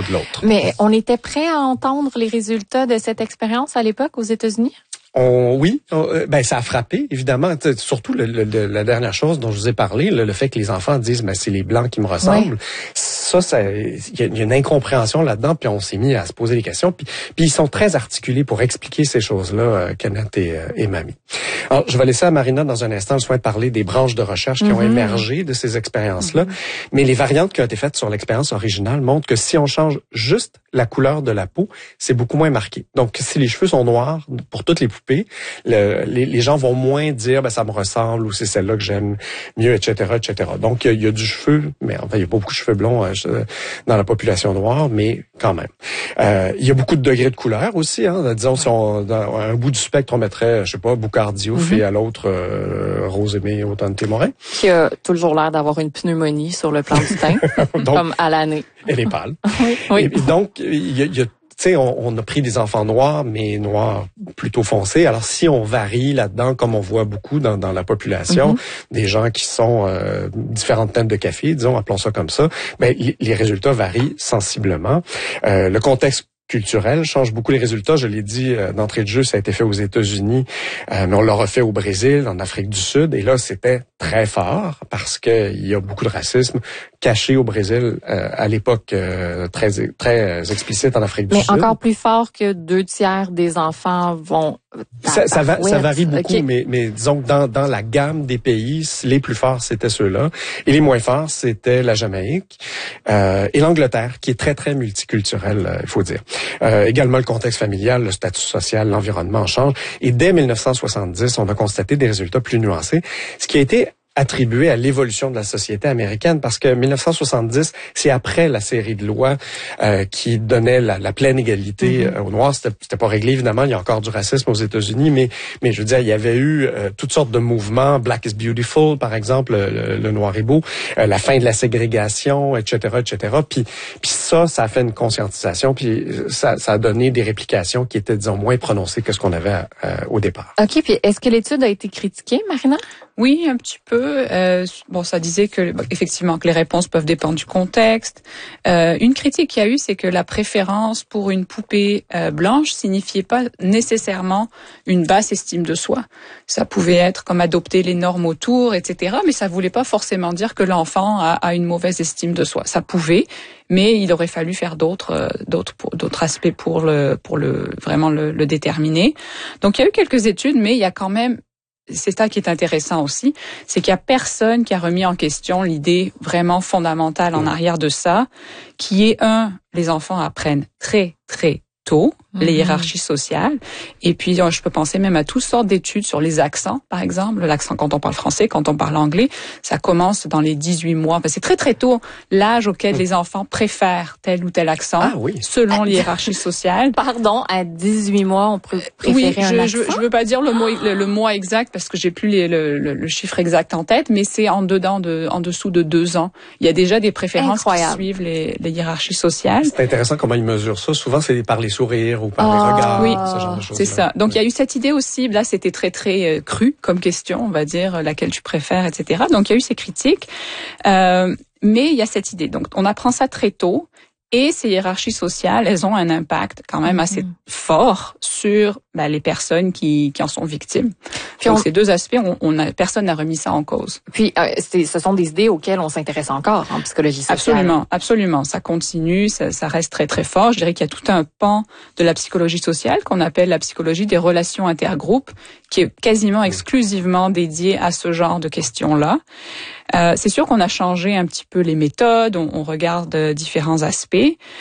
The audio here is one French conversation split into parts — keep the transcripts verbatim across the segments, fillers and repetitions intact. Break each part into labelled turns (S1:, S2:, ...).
S1: de l'autre.
S2: Mais on était prêt à entendre les résultats de cette expérience à l'époque aux États-Unis?
S1: On, oui, on, ben ça a frappé évidemment. Surtout le, le, la dernière chose dont je vous ai parlé, le, le fait que les enfants disent ben c'est les blancs qui me ressemblent. Oui. Ça, ça, il y, y a une incompréhension là-dedans. Puis on s'est mis à se poser des questions. Puis, puis ils sont très articulés pour expliquer ces choses-là, euh, Kenneth et, euh, et Mamie. Alors je vais laisser à Marina dans un instant le soin de parler des branches de recherche qui mm-hmm. ont émergé de ces expériences-là. Mm-hmm. Mais les variantes qui ont été faites sur l'expérience originale montrent que si on change juste la couleur de la peau, c'est beaucoup moins marqué. Donc si les cheveux sont noirs pour toutes les poupées, Le, les, les gens vont moins dire ben ça me ressemble ou c'est celle-là que j'aime mieux, et cetera, et cetera. Donc il y, y a du cheveu, mais enfin il y a pas beaucoup de cheveux blonds euh, dans la population noire, mais quand même. Euh, il y a beaucoup de degrés de couleur aussi. Hein. Disons si on dans un bout du spectre on mettrait, je sais pas, Boucard Diouf mm-hmm. et à l'autre euh, Rosemée Automne-Témorin.
S2: Qui a toujours l'air d'avoir une pneumonie sur le plan du teint, donc, comme à l'année.
S1: Elle est pâle.
S2: oui, oui.
S1: Et, et donc il y a, il y a tu sais, on, on a pris des enfants noirs, mais noirs plutôt foncés. Alors, si on varie là-dedans, comme on voit beaucoup dans, dans la population, mm-hmm. des gens qui sont euh, différentes teintes de café, disons, appelons ça comme ça, ben les résultats varient sensiblement. Euh, le contexte culturel change beaucoup les résultats. Je l'ai dit euh, d'entrée de jeu, ça a été fait aux États-Unis, euh, mais on l'a refait au Brésil, en Afrique du Sud, et là, c'était très fort parce que il y a beaucoup de racisme caché au Brésil euh, à l'époque euh, très très explicite en Afrique du
S2: mais
S1: Sud.
S2: Mais encore plus fort que deux tiers des enfants vont.
S1: Ça, ça, va, ça varie beaucoup, okay. mais, mais disons que dans, dans la gamme des pays, les plus forts, c'était ceux-là. Et les moins forts, c'était la Jamaïque euh, et l'Angleterre, qui est très, très multiculturelle, euh, il faut dire. Euh, également, le contexte familial, le statut social, l'environnement change. Et dès mille neuf cent soixante-dix, on a constaté des résultats plus nuancés, ce qui a été attribué à l'évolution de la société américaine, parce que mille neuf cent soixante-dix, c'est après la série de lois euh, qui donnait la, la pleine égalité mm-hmm. euh, aux Noirs. C'était, c'était pas réglé, évidemment, il y a encore du racisme aux États-Unis, mais mais je veux dire, il y avait eu euh, toutes sortes de mouvements, Black is Beautiful, par exemple, le, le noir est beau, euh, la fin de la ségrégation, et cetera, et cetera. Puis puis ça, ça a fait une conscientisation, puis ça, ça a donné des réplications qui étaient, disons, moins prononcées que ce qu'on avait euh, au départ.
S2: OK, puis est-ce que l'étude a été critiquée, Marina?
S3: Oui, un petit peu. Euh, bon, ça disait que effectivement que les réponses peuvent dépendre du contexte. Euh, une critique qu'il y a eu, c'est que la préférence pour une poupée euh, blanche signifiait pas nécessairement une basse estime de soi. Ça pouvait être comme adopter les normes autour, et cetera. Mais ça voulait pas forcément dire que l'enfant a, a une mauvaise estime de soi. Ça pouvait, mais il aurait fallu faire d'autres, euh, d'autres, d'autres aspects pour le, pour le vraiment le, le déterminer. Donc il y a eu quelques études, mais il y a quand même c'est ça qui est intéressant aussi, c'est qu'il y a personne qui a remis en question l'idée vraiment fondamentale en arrière de ça, qui est un, les enfants apprennent très très tôt les hiérarchies sociales. Et puis, je peux penser même à toutes sortes d'études sur les accents, par exemple. L'accent quand on parle français, quand on parle anglais, ça commence dans les dix-huit mois. Enfin, c'est très, très tôt l'âge auquel les enfants préfèrent tel ou tel accent,
S1: ah, oui.
S3: selon les hiérarchies sociales.
S2: Pardon, à dix-huit mois, on peut préférer
S3: oui,
S2: un
S3: je,
S2: accent?
S3: Oui, je ne veux pas dire le mois, le, le mois exact parce que j'ai plus les, le, le, le chiffre exact en tête, mais c'est en dedans de, en dessous de deux ans. Il y a déjà des préférences
S2: Incroyable.
S3: qui suivent les, les hiérarchies sociales.
S1: C'est intéressant comment ils mesurent ça. Souvent, c'est par les sourires ou par oh. les regards.
S3: Oui,
S1: ce genre de choses.
S3: C'est ça. Donc, il y a eu cette idée aussi, là, c'était très, très euh, cru comme question, on va dire, laquelle tu préfères, et cetera. Donc, il y a eu ces critiques. Euh, mais il y a cette idée. Donc, on apprend ça très tôt. Et ces hiérarchies sociales, elles ont un impact quand même assez mmh. fort sur ben, les personnes qui, qui en sont victimes. Puis Donc, on, ces deux aspects, on, on a, personne n'a remis ça en cause.
S2: Puis, euh, c'est, ce sont des idées auxquelles on s'intéresse encore en psychologie sociale.
S3: Absolument, absolument. Ça continue, ça, ça reste très, très fort. Je dirais qu'il y a tout un pan de la psychologie sociale qu'on appelle la psychologie des relations intergroupes, qui est quasiment exclusivement dédiée à ce genre de questions-là. Euh, c'est sûr qu'on a changé un petit peu les méthodes, on, on regarde euh, différents aspects.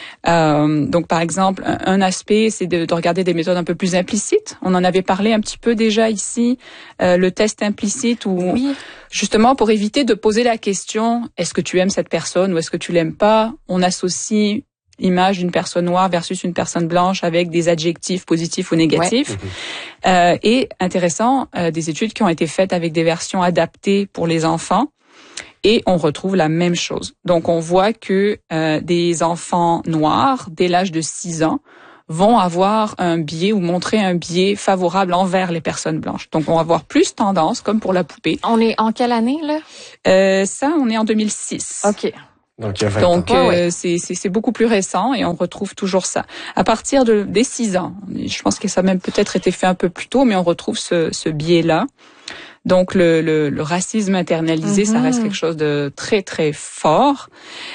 S3: Euh, donc, par exemple, un, un aspect, c'est de, de regarder des méthodes un peu plus implicites. On en avait parlé un petit peu déjà ici, euh, le test implicite, où
S2: oui.
S3: justement, pour éviter de poser la question « est-ce que tu aimes cette personne ou est-ce que tu l'aimes pas ?» on associe l'image d'une personne noire versus une personne blanche avec des adjectifs positifs ou négatifs. Ouais. Euh, et intéressant, euh, des études qui ont été faites avec des versions adaptées pour les enfants. Et on retrouve la même chose. Donc, on voit que euh, des enfants noirs, dès l'âge de six ans, vont avoir un biais ou montrer un biais favorable envers les personnes blanches. Donc, on va avoir plus tendance, comme pour la poupée.
S2: On est en quelle année, là?
S3: Euh, ça, on est en deux mille six.
S2: OK.
S1: Donc, il y a vingt
S3: Donc
S1: ans.
S3: euh,
S2: ouais.
S3: c'est, c'est, c'est beaucoup plus récent et on retrouve toujours ça. À partir de, des six ans, je pense que ça a même peut-être été fait un peu plus tôt, mais on retrouve ce, ce biais-là. Donc le, le, le racisme internalisé, mm-hmm. ça reste quelque chose de très, très fort.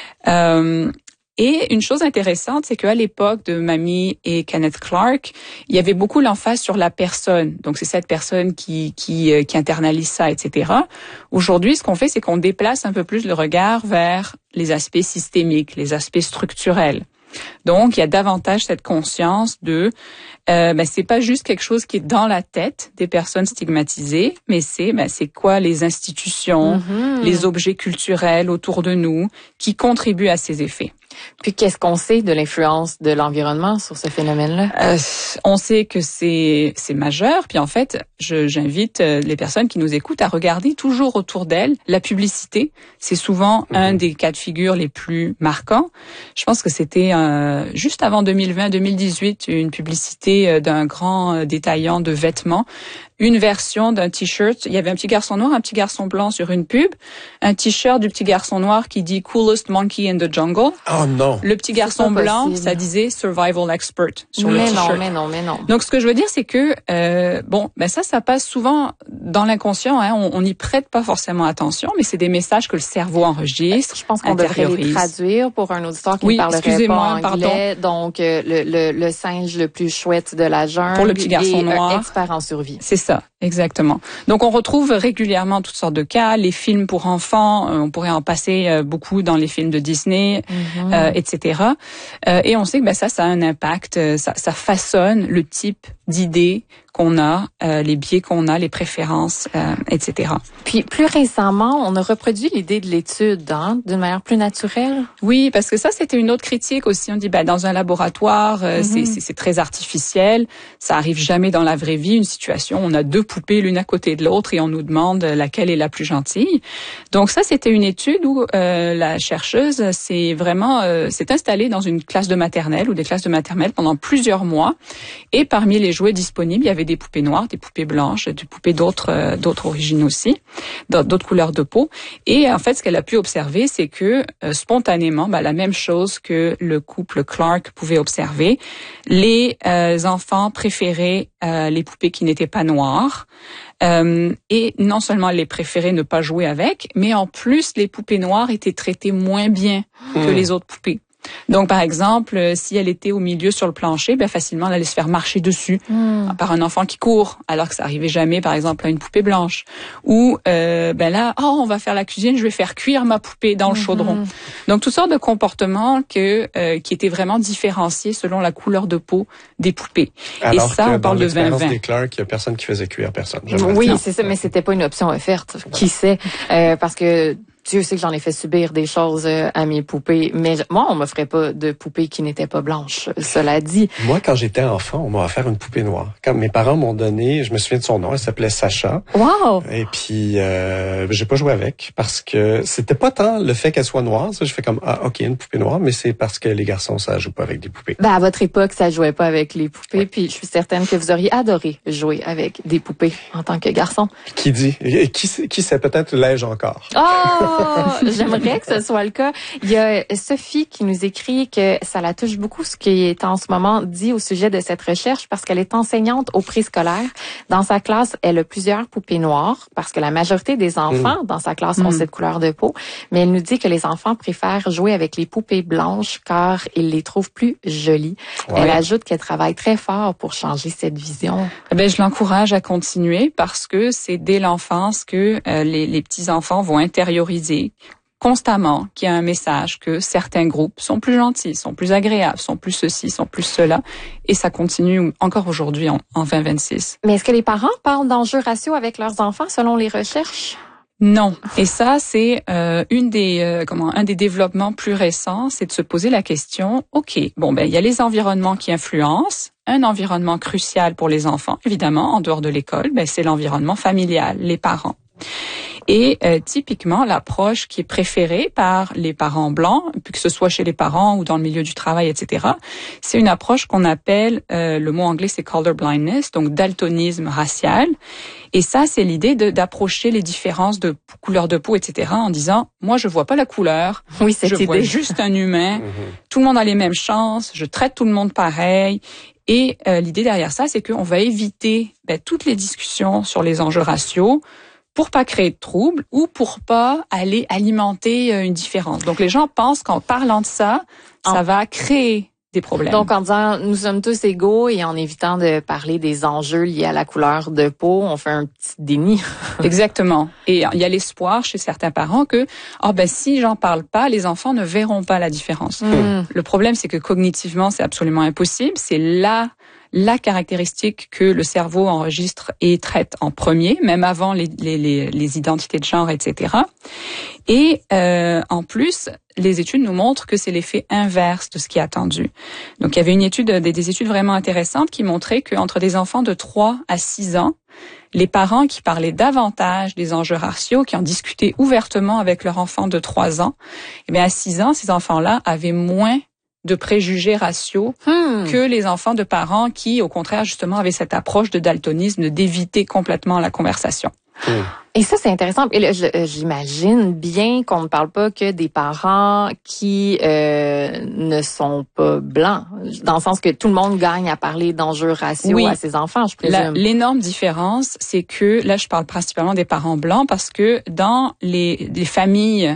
S3: Euh, Et une chose intéressante, c'est qu'à l'époque de Mamie et Kenneth Clark, il y avait beaucoup l'emphase sur la personne. Donc, c'est cette personne qui qui, qui internalise ça, et cetera. Aujourd'hui, ce qu'on fait, c'est qu'on déplace un peu plus le regard vers les aspects systémiques, les aspects structurels. Donc, il y a davantage cette conscience de, euh, ben, c'est pas juste quelque chose qui est dans la tête des personnes stigmatisées, mais c'est, ben, c'est quoi les institutions, mm-hmm. les objets culturels autour de nous qui contribuent à ces effets.
S2: Puis qu'est-ce qu'on sait de l'influence de l'environnement sur ce phénomène-là?
S3: Euh, on sait que c'est c'est majeur. Puis en fait, je, j'invite les personnes qui nous écoutent à regarder toujours autour d'elles la publicité. C'est souvent mm-hmm. un des cas de figure les plus marquants. Je pense que c'était euh, juste avant deux mille vingt deux mille dix-huit une publicité d'un grand détaillant de vêtements. Une version d'un t-shirt, il y avait un petit garçon noir, un petit garçon blanc sur une pub, un t-shirt du petit garçon noir qui dit Coolest Monkey in the Jungle.
S1: Oh non.
S3: Le petit garçon blanc, possible. Ça disait Survival Expert sur
S2: mais
S3: le t-shirt.
S2: Non, mais non, mais non.
S3: Donc ce que je veux dire, c'est que euh, bon, ben ça, ça passe souvent dans l'inconscient. Hein, on n'y prête pas forcément attention, mais c'est des messages que le cerveau enregistre.
S2: Je pense qu'on devrait les traduire pour un auditeur qui
S3: oui,
S2: ne parlerait
S3: excusez-moi,
S2: pas anglais.
S3: Pardon.
S2: Donc euh, le, le, le singe le plus chouette de la jungle
S3: pour le petit garçon
S2: et
S3: noir,
S2: un expert en survie.
S3: C'est ça. Exactement. Donc, on retrouve régulièrement toutes sortes de cas. Les films pour enfants, on pourrait en passer beaucoup dans les films de Disney, mm-hmm. euh, et cetera. Euh, et on sait que ben, ça, ça a un impact. Ça, ça façonne le type d'idées qu'on a, euh, les biais qu'on a, les préférences, euh, et cetera.
S2: Puis, plus récemment, on a reproduit l'idée de l'étude hein, d'une manière plus naturelle.
S3: Oui, parce que ça, c'était une autre critique aussi. On dit, ben, dans un laboratoire, euh, mm-hmm. c'est, c'est, c'est très artificiel. Ça arrive jamais dans la vraie vie, une situation où on a deux poupées l'une à côté de l'autre et on nous demande laquelle est la plus gentille. Donc ça, c'était une étude où euh, la chercheuse s'est vraiment euh, s'est installée dans une classe de maternelle ou des classes de maternelle pendant plusieurs mois. Et parmi les jouets disponibles, il y avait des poupées noires, des poupées blanches, des poupées d'autres euh, d'autres origines aussi, d'autres couleurs de peau. Et en fait, ce qu'elle a pu observer, c'est que euh, spontanément, ben, la même chose que le couple Clark pouvait observer, les euh, enfants préféraient euh, les poupées qui n'étaient pas noires. Euh, et non seulement les préféraient ne pas jouer avec, mais en plus, les poupées noires étaient traitées moins bien mmh. que les autres poupées. Donc, par exemple, si elle était au milieu sur le plancher, ben facilement, elle allait se faire marcher dessus mmh. par un enfant qui court, alors que ça arrivait jamais, par exemple, à une poupée blanche. Ou, euh, ben là, oh, on va faire la cuisine, je vais faire cuire ma poupée dans le mmh. chaudron. Donc, toutes sortes de comportements que euh, qui étaient vraiment différenciés selon la couleur de peau des poupées.
S1: Alors
S3: et ça,
S1: que
S3: on parle
S1: dans
S3: de vingt vingt.
S1: Des Clark, il y a personne qui faisait cuire personne.
S2: Oui, c'est ça, mais c'était pas une option offerte. Qui sait? Euh, parce que Dieu sait que j'en ai fait subir des choses à mes poupées, mais moi, on m'offrait pas de poupées qui n'étaient pas blanches, cela dit.
S1: Moi, quand j'étais enfant, on m'a offert une poupée noire. Quand mes parents m'ont donné, je me souviens de son nom, elle s'appelait Sacha.
S2: Wow!
S1: Et puis, euh, j'ai pas joué avec parce que c'était pas tant le fait qu'elle soit noire. Ça, je fais comme, ah, ok, une poupée noire, mais c'est parce que les garçons, ça joue pas avec des poupées.
S2: Ben, à votre époque, ça jouait pas avec les poupées, oui. Puis je suis certaine que vous auriez adoré jouer avec des poupées en tant que garçon.
S1: Qui dit? Qui, qui sait? Peut-être l'ai-je encore.
S2: Oh! J'aimerais que ce soit le cas. Il y a Sophie qui nous écrit que ça la touche beaucoup ce qui est en ce moment dit au sujet de cette recherche parce qu'elle est enseignante au préscolaire. Dans sa classe, elle a plusieurs poupées noires parce que la majorité des enfants mmh. dans sa classe ont mmh. cette couleur de peau. Mais elle nous dit que les enfants préfèrent jouer avec les poupées blanches car ils les trouvent plus jolies. Ouais. Elle ajoute qu'elle travaille très fort pour changer cette vision.
S3: Eh bien, je l'encourage à continuer parce que c'est dès l'enfance que euh, les, les petits-enfants vont intérioriser constamment qu'il y a un message que certains groupes sont plus gentils, sont plus agréables, sont plus ceci, sont plus cela. Et ça continue encore aujourd'hui en, en vingt vingt-six.
S2: Mais est-ce que les parents parlent d'enjeux raciaux avec leurs enfants selon les recherches?
S3: Non. Et ça, c'est euh, une des euh, comment un des développements plus récents, c'est de se poser la question, OK, bon ben il y a les environnements qui influencent, un environnement crucial pour les enfants, évidemment, en dehors de l'école, ben c'est l'environnement familial, les parents. Et euh, typiquement, l'approche qui est préférée par les parents blancs, que ce soit chez les parents ou dans le milieu du travail, et cetera, c'est une approche qu'on appelle, euh, le mot anglais c'est colorblindness, donc daltonisme racial. Et ça, c'est l'idée de, d'approcher les différences de couleur de peau, et cetera, en disant, moi, je vois pas la couleur,
S2: oui, cette
S3: je
S2: idée.
S3: vois juste un humain, tout le monde a les mêmes chances, je traite tout le monde pareil. Et euh, l'idée derrière ça, c'est qu'on va éviter ben, toutes les discussions sur les enjeux raciaux pour pas créer de troubles ou pour pas aller alimenter une différence. Donc, les gens pensent qu'en parlant de ça, ça va créer des problèmes.
S2: Donc, en disant, nous sommes tous égaux et en évitant de parler des enjeux liés à la couleur de peau, on fait un petit déni.
S3: Exactement. Et il y a l'espoir chez certains parents que, oh ben, si j'en parle pas, les enfants ne verront pas la différence.
S2: Mm.
S3: Le problème, c'est que cognitivement, c'est absolument impossible. C'est là la caractéristique que le cerveau enregistre et traite en premier, même avant les, les, les, les identités de genre, et cetera. Et euh, en plus, les études nous montrent que c'est l'effet inverse de ce qui est attendu. Donc, il y avait une étude, des, des études vraiment intéressantes qui montraient qu'entre des enfants de trois à six ans, les parents qui parlaient davantage des enjeux raciaux, qui en discutaient ouvertement avec leur enfant de trois ans, eh bien, à six ans, ces enfants-là avaient moins de préjugés raciaux hmm. que les enfants de parents qui, au contraire, justement, avaient cette approche de daltonisme, d'éviter complètement la conversation.
S1: Hmm.
S2: Et ça, c'est intéressant. Et là, j'imagine bien qu'on ne parle pas que des parents qui euh, ne sont pas blancs, dans le sens que tout le monde gagne à parler d'enjeux raciaux oui. à ses enfants, je présume.
S3: La, l'énorme différence, c'est que, là, je parle principalement des parents blancs, parce que dans les, les familles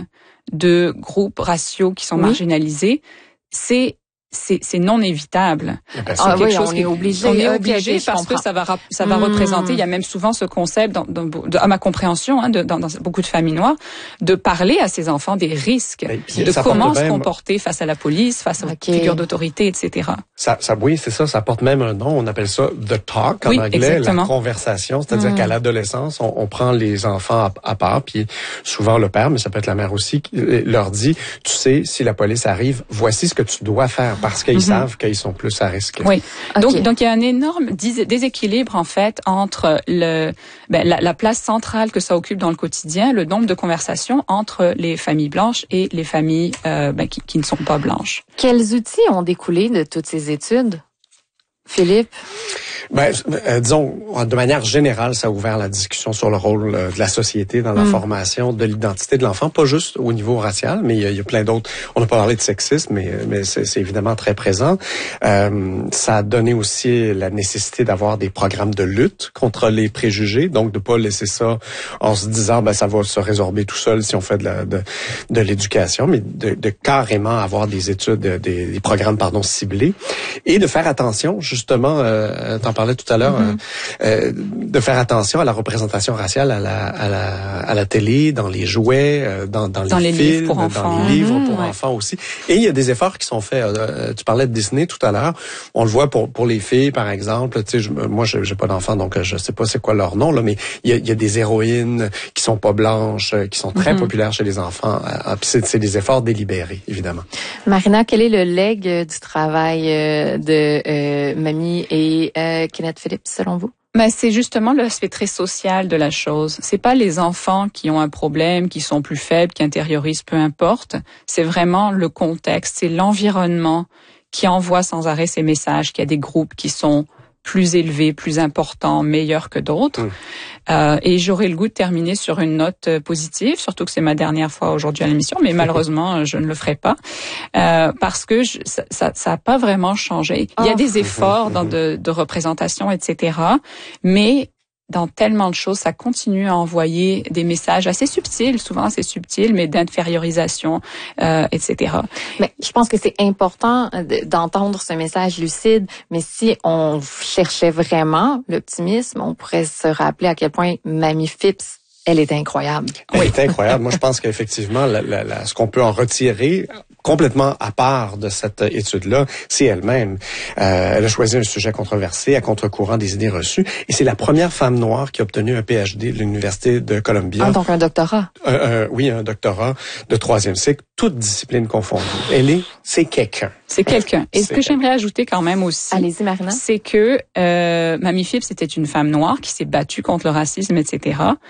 S3: de groupes raciaux qui sont oui. marginalisés, c'est c'est c'est non évitable.
S2: C'est ah quelque oui, chose on est obligé.
S3: On est obligé okay, parce que ça va ça va mmh. représenter. Il y a même souvent ce concept, dans, dans, de, à ma compréhension, hein, de, dans, dans beaucoup de familles noires, de parler à ces enfants des risques, puis, de comment se même... comporter face à la police, face okay. aux figures d'autorité, et cetera.
S1: Ça, ça, oui, c'est ça. Ça porte même un nom. On appelle ça the talk en
S3: oui,
S1: anglais,
S3: exactement.
S1: La conversation. C'est-à-dire mmh. qu'à l'adolescence, on, on prend les enfants à, à part, puis souvent le père, mais ça peut être la mère aussi, qui leur dit, tu sais, si la police arrive, voici ce que tu dois faire. Parce qu'ils mm-hmm. savent qu'ils sont plus à risque.
S3: Oui. Okay. Donc, donc il y a un énorme déséquilibre en fait entre le ben, la, la place centrale que ça occupe dans le quotidien, le nombre de conversations entre les familles blanches et les familles euh, ben, qui, qui ne sont pas blanches.
S2: Quels outils ont découlé de toutes ces études, Philippe?
S1: Ben, euh, disons, de manière générale, ça a ouvert la discussion sur le rôle euh, de la société dans la mmh. formation de l'identité de l'enfant, pas juste au niveau racial, mais il y a, il y a plein d'autres. On n'a pas parlé de sexisme, mais, mais c'est, c'est évidemment très présent. Euh, ça a donné aussi la nécessité d'avoir des programmes de lutte contre les préjugés, donc de pas laisser ça en se disant, ben ça va se résorber tout seul si on fait de, la, de, de l'éducation, mais de, de carrément avoir des études, des, des programmes pardon ciblés, et de faire attention justement. Euh, t'en parlais tout à l'heure, mm-hmm. euh, de faire attention à la représentation raciale à la, à la, à la télé, dans les jouets, euh, dans, dans,
S3: dans
S1: les,
S3: les
S1: films,
S3: livres pour enfants.
S1: dans les livres
S3: mm-hmm,
S1: pour
S3: ouais.
S1: enfants aussi. Et il y a des efforts qui sont faits. Euh, tu parlais de Disney tout à l'heure. On le voit pour pour les filles, par exemple. Tu sais, je, moi, j'ai, j'ai pas d'enfants, donc je sais pas c'est quoi leur nom là, mais il y a, il y a des héroïnes qui sont pas blanches, qui sont très mm-hmm. populaires chez les enfants. Euh, puis c'est, c'est des efforts délibérés, évidemment.
S2: Marina, quel est le leg du travail de euh, Mamie et euh, Kenneth Phillips, selon vous?
S3: Ben, c'est justement l'aspect très social de la chose. C'est pas les enfants qui ont un problème, qui sont plus faibles, qui intériorisent, peu importe. C'est vraiment le contexte, c'est l'environnement qui envoie sans arrêt ces messages, qu'il y a des groupes qui sont plus élevés, plus importants, meilleurs que d'autres. Mmh. Euh, et j'aurais le goût de terminer sur une note positive, surtout que c'est ma dernière fois aujourd'hui à l'émission, mais malheureusement, je ne le ferai pas, euh, parce que je, ça, ça, ça a pas vraiment changé. Il y a des efforts dans de, de représentation, et cetera, mais dans tellement de choses, ça continue à envoyer des messages assez subtils, souvent assez subtils, mais d'infériorisation, euh, et cetera.
S2: Mais je pense que c'est important d'entendre ce message lucide, mais si on cherchait vraiment l'optimisme, on pourrait se rappeler à quel point Mamie Phipps, elle est incroyable.
S1: Elle oui. est incroyable. Moi, je pense qu'effectivement, la, la, la, ce qu'on peut en retirer complètement à part de cette étude-là, c'est elle-même. Euh, elle a choisi un sujet controversé à contre-courant des idées reçues, et c'est la première femme noire qui a obtenu un P H D de l'Université de Columbia.
S2: Ah, donc un doctorat.
S1: Euh, euh, oui, un doctorat de troisième cycle, toute discipline confondue. Elle est, c'est quelqu'un.
S3: C'est quelqu'un. Et ce que j'aimerais ajouter quand même aussi,
S2: allez-y, Marina,
S3: c'est que euh, Mamie Phipps était une femme noire qui s'est battue contre le racisme, et cetera. Mais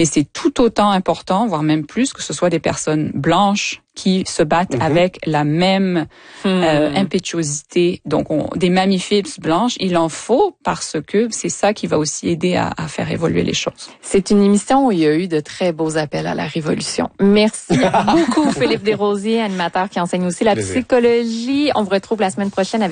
S3: Mais c'est tout autant important, voire même plus, que ce soit des personnes blanches qui se battent mm-hmm. avec la même mm. euh, impétuosité. Donc, on, des mammifibes blanches, il en faut parce que c'est ça qui va aussi aider à, à faire évoluer les choses.
S2: C'est une émission où il y a eu de très beaux appels à la révolution. Merci beaucoup, Philippe Desrosiers, animateur qui enseigne aussi la psychologie. On vous retrouve la semaine prochaine avec